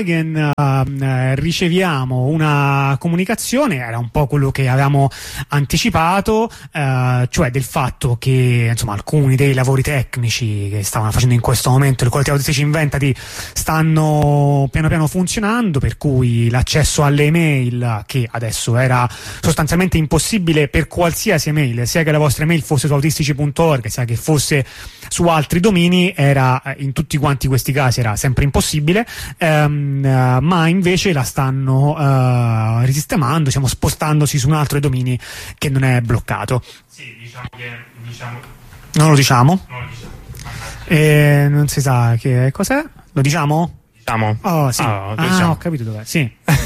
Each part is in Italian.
Copenaghen riceviamo una comunicazione, era un po' quello che avevamo anticipato, cioè del fatto che insomma alcuni dei lavori tecnici che stavano facendo in questo momento il collettivo autistici Inventati stanno piano piano funzionando, per cui l'accesso alle email, che adesso era sostanzialmente impossibile per qualsiasi email, sia che la vostra email fosse su autistici.org, sia che fosse su altri domini, era in tutti quanti questi casi era sempre impossibile, ma invece la stanno risistemando, stiamo spostandosi su un altro dei domini che non è bloccato. Sì, diciamo non lo diciamo. Non si sa che cos'è. Lo diciamo? Diciamo. Oh, sì. Diciamo. Ho capito dov'è. Sì.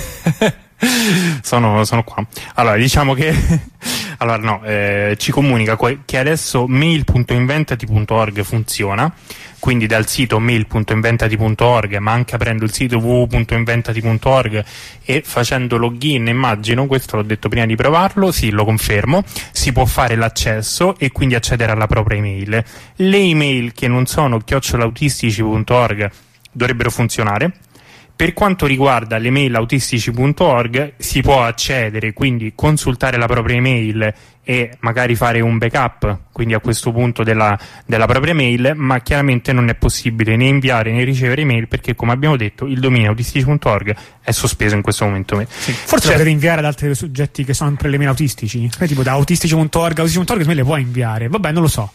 sono qua. Allora, diciamo che ci comunica che adesso mail.inventati.org funziona, quindi dal sito mail.inventati.org, ma anche aprendo il sito www.inventati.org e facendo login, immagino, questo l'ho detto prima di provarlo, sì, lo confermo, si può fare l'accesso e quindi accedere alla propria email. Le email che non sono @autistici.org dovrebbero funzionare. Per quanto riguarda le mail autistici.org si può accedere, quindi consultare la propria email e magari fare un backup, quindi a questo punto della propria mail, ma chiaramente non è possibile né inviare né ricevere email perché, come abbiamo detto, il dominio autistici.org è sospeso in questo momento. Sì. Forse potete inviare ad altri soggetti che sono sempre le mail autistici, tipo da autistici.org me le puoi inviare, vabbè, non lo so.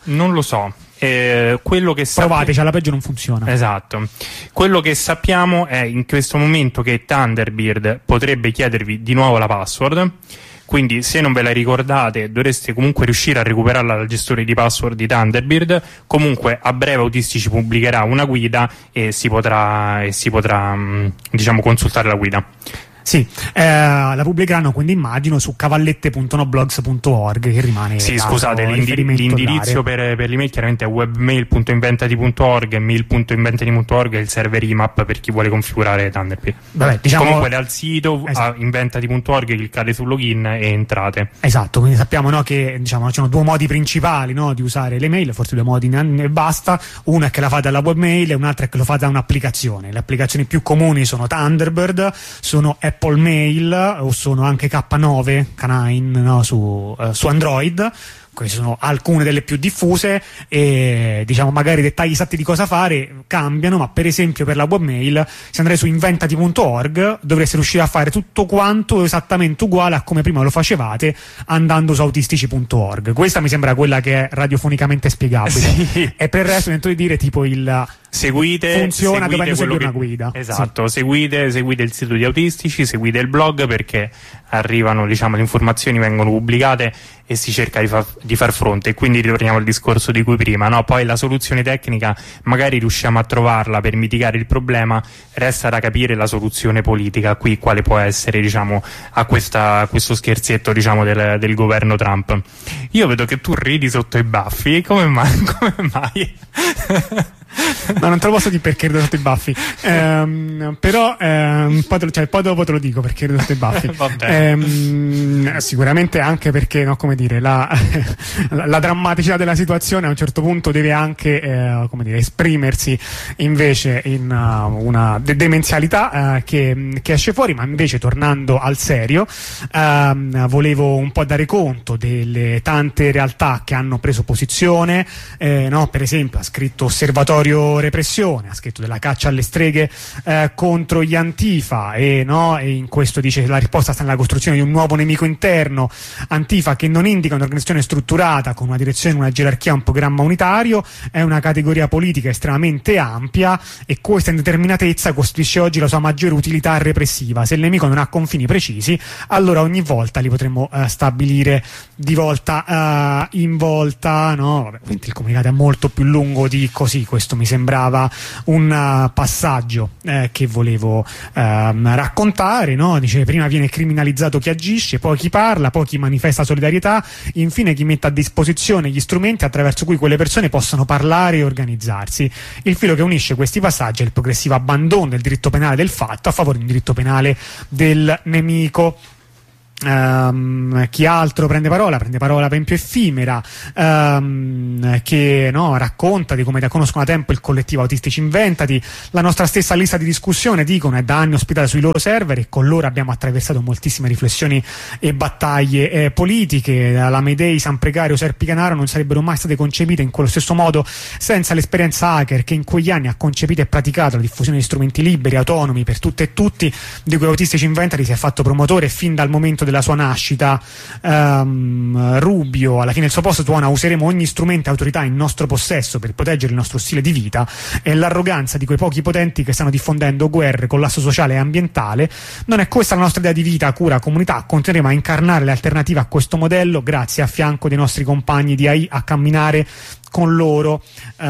Quello che provateci, alla peggio non funziona. Esatto. Quello che sappiamo è in questo momento che Thunderbird potrebbe chiedervi di nuovo la password, quindi se non ve la ricordate dovreste comunque riuscire a recuperarla dal gestore di password di Thunderbird. Comunque a breve Autistici pubblicherà una guida e si potrà diciamo consultare la guida. Sì, la pubblicheranno, quindi immagino, su cavallette.noblogs.org, che rimane. Sì, scusate, l'indirizzo per l'email chiaramente è webmail.inventati.org e mail.inventati.org è il server IMAP per chi vuole configurare Thunderbird. Vabbè, diciamo, comunque dal sito a inventati.org cliccate sul login e entrate. Esatto, quindi sappiamo, no, che diciamo ci sono due modi principali, no, di usare le mail, forse due modi e basta. Uno è che la fate dalla webmail e un'altra è che lo fate da un'applicazione. Le applicazioni più comuni sono Thunderbird, sono Apple Mail o sono anche K9, K9, no, su Android. Queste sono alcune delle più diffuse e diciamo magari i dettagli esatti di cosa fare cambiano, ma per esempio per la webmail, se andrei su inventati.org dovreste riuscire a fare tutto quanto esattamente uguale a come prima lo facevate andando su autistici.org. Questa mi sembra quella che è radiofonicamente spiegabile. Sì. E per il resto dentro di dire tipo il funziona dovendo seguire una guida. Esatto, sì. seguite il sito di Autistici, seguite il blog, perché arrivano, diciamo, le informazioni vengono pubblicate e si cerca di far fronte. E quindi ritorniamo al discorso di cui prima, no? Poi la soluzione tecnica magari riusciamo a trovarla per mitigare il problema, resta da capire la soluzione politica qui quale può essere, diciamo, a questo scherzetto, diciamo, del governo Trump. Io vedo che tu ridi sotto i baffi, come mai? No, non te lo posso dire perché rido sotto i baffi, però poi dopo te lo dico perché rido sotto i baffi. Sicuramente anche perché, no, come dire, la drammaticità della situazione a un certo punto deve anche esprimersi invece in una demenzialità che esce fuori. Ma invece, tornando al serio, volevo un po' dare conto delle tante realtà che hanno preso posizione, no? Per esempio ha scritto Osservatorio Repressione, ha scritto della caccia alle streghe contro gli Antifa e in questo dice la risposta sta nella costruzione di un nuovo nemico interno. Antifa, che non indica un'organizzazione strutturata con una direzione, una gerarchia, un programma unitario, è una categoria politica estremamente ampia e questa indeterminatezza costituisce oggi la sua maggiore utilità repressiva. Se il nemico non ha confini precisi, allora ogni volta li potremmo stabilire di volta in volta, no? Vabbè, il comunicato è molto più lungo di così. Questo mi sembrava un passaggio che volevo raccontare, no? Dice: prima viene criminalizzato chi agisce, poi chi parla, poi chi manifesta solidarietà, infine chi mette a disposizione gli strumenti attraverso cui quelle persone possono parlare e organizzarsi. Il filo che unisce questi passaggi è il progressivo abbandono del diritto penale del fatto a favore di un diritto penale del nemico. Chi altro prende parola per esempio Effimera, che racconta di come conoscono da tempo il collettivo Autistici Inventati. La nostra stessa lista di discussione, dicono, è da anni ospitata sui loro server e con loro abbiamo attraversato moltissime riflessioni e battaglie politiche. La Mayday, San Precario, Serpi Canaro non sarebbero mai state concepite in quello stesso modo senza l'esperienza hacker che in quegli anni ha concepito e praticato la diffusione di strumenti liberi, autonomi per tutte e tutti, di cui Autistici Inventati si è fatto promotore fin dal momento della sua nascita. Rubio, alla fine del suo posto, tuona: useremo ogni strumento e autorità in nostro possesso per proteggere il nostro stile di vita. E l'arroganza di quei pochi potenti che stanno diffondendo guerre, collasso sociale e ambientale. Non è questa la nostra idea di vita, cura, comunità. Continueremo a incarnare le alternative a questo modello, grazie a fianco dei nostri compagni di AI, a camminare con loro.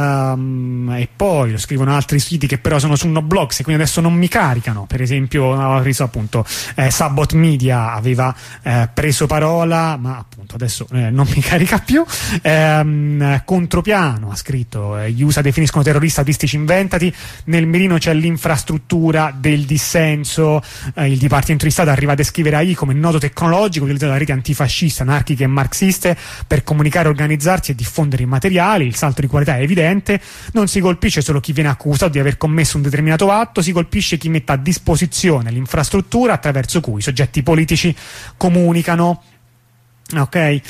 E poi lo scrivono altri siti che però sono su Noblogs e quindi adesso non mi caricano. Per esempio, ho preso appunto Sabot Media aveva preso parola, ma appunto adesso non mi carica più. Contropiano ha scritto: gli USA definiscono terroristi Autistici Inventati, nel mirino c'è l'infrastruttura del dissenso, il Dipartimento di Stato arriva a descrivere AI come nodo tecnologico utilizzato da reti antifasciste, anarchiche e marxiste per comunicare, organizzarsi e diffondere i materiali. Il salto di qualità è evidente, non si colpisce solo chi viene accusato di aver commesso un determinato atto, si colpisce chi mette a disposizione l'infrastruttura attraverso cui i soggetti politici comunicano. Ok,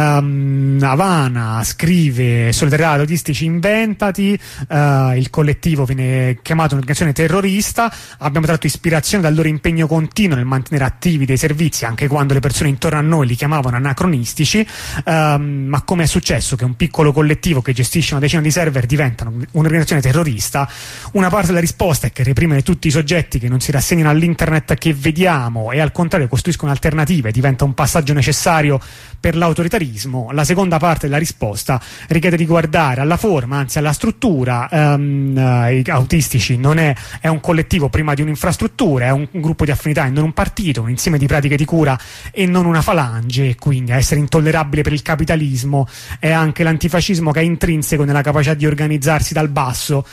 Havana scrive: solidarietà Autistici Inventati, il collettivo viene chiamato un'organizzazione terrorista, abbiamo tratto ispirazione dal loro impegno continuo nel mantenere attivi dei servizi anche quando le persone intorno a noi li chiamavano anacronistici. Ma come è successo che un piccolo collettivo che gestisce una decina di server diventano un'organizzazione terrorista? Una parte della risposta è che reprimere tutti i soggetti che non si rassegnano all'internet che vediamo e al contrario costruiscono alternative diventa un passaggio necessario per l'autoritarismo. La seconda parte della risposta richiede di guardare alla forma, anzi alla struttura. I autistici non è un collettivo prima di un'infrastruttura, è un gruppo di affinità e non un partito, un insieme di pratiche di cura e non una falange. Quindi a essere intollerabile per il capitalismo è anche l'antifascismo, che è intrinseco nella capacità di organizzarsi dal basso.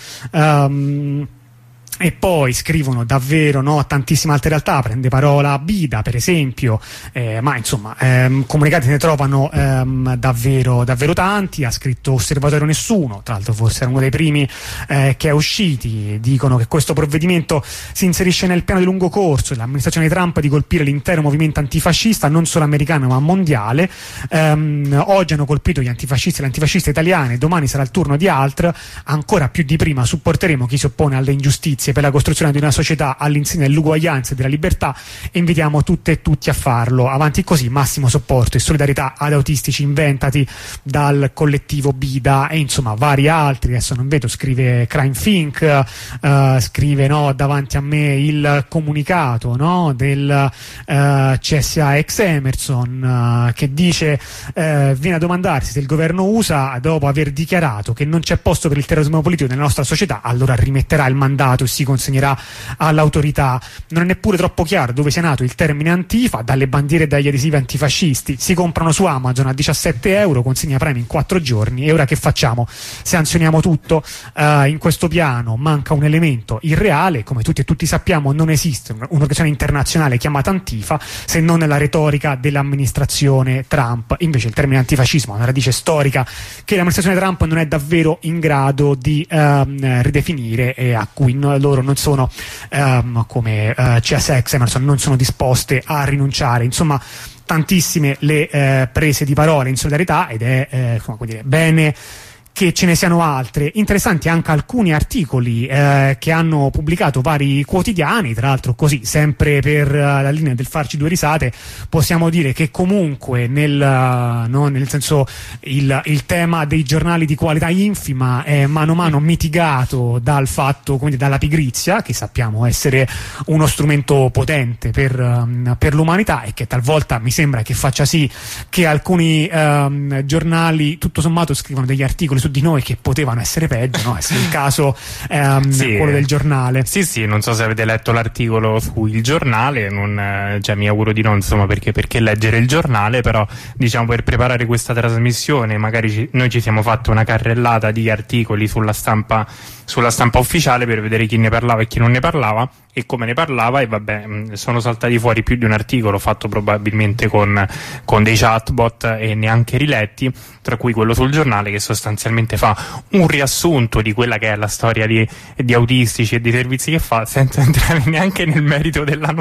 E poi scrivono davvero tantissime altre realtà, prende parola Bida per esempio, ma insomma comunicati ne trovano davvero tanti. Ha scritto Osservatorio Nessuno, tra l'altro forse era uno dei primi che è usciti. Dicono che questo provvedimento si inserisce nel piano di lungo corso dell'amministrazione di Trump di colpire l'intero movimento antifascista, non solo americano ma mondiale. Oggi hanno colpito gli antifascisti e le antifasciste italiane, domani sarà il turno di altri. Ancora più di prima supporteremo chi si oppone alle ingiustizie per la costruzione di una società all'insegna dell'uguaglianza e della libertà e invitiamo tutte e tutti a farlo. Avanti così, massimo supporto e solidarietà ad Autistici Inventati dal collettivo Bida. E insomma vari altri, adesso non vedo, scrive Crime Think, scrive davanti a me il comunicato del CSA ex Emerson, che dice viene a domandarsi se il governo USA, dopo aver dichiarato che non c'è posto per il terrorismo politico nella nostra società, allora rimetterà il mandato e si consegnerà all'autorità. Non è neppure troppo chiaro dove sia nato il termine Antifa, dalle bandiere e dagli adesivi antifascisti. Si comprano su Amazon a 17 euro, consegna Prime in 4 giorni. E ora che facciamo? Sanzioniamo tutto? In questo piano manca un elemento irreale. Come tutti e tutti sappiamo, non esiste un'organizzazione internazionale chiamata Antifa se non nella retorica dell'amministrazione Trump. Invece il termine antifascismo ha una radice storica che l'amministrazione Trump non è davvero in grado di ridefinire e a cui loro non sono come CSX Emerson non sono disposte a rinunciare. Insomma, tantissime le prese di parole in solidarietà ed è bene che ce ne siano altre. Interessanti anche alcuni articoli che hanno pubblicato vari quotidiani, tra l'altro così, sempre per la linea del farci due risate, possiamo dire che comunque nel senso il tema dei giornali di qualità infima è mano a mano mitigato dal fatto, quindi dalla pigrizia, che sappiamo essere uno strumento potente per l'umanità e che talvolta mi sembra che faccia sì che alcuni giornali tutto sommato scrivono degli articoli su di noi che potevano essere peggio, no? È il caso quello del giornale. Sì, non so se avete letto l'articolo su Il Giornale, mi auguro di no, insomma, perché leggere il giornale, però diciamo per preparare questa trasmissione magari noi ci siamo fatti una carrellata di articoli sulla stampa ufficiale per vedere chi ne parlava e chi non ne parlava. e come ne parlava, e vabbè, sono saltati fuori più di un articolo fatto probabilmente con dei chatbot e neanche riletti, tra cui quello sul Giornale, che sostanzialmente fa un riassunto di quella che è la storia di autistici e dei servizi che fa, senza entrare neanche nel merito della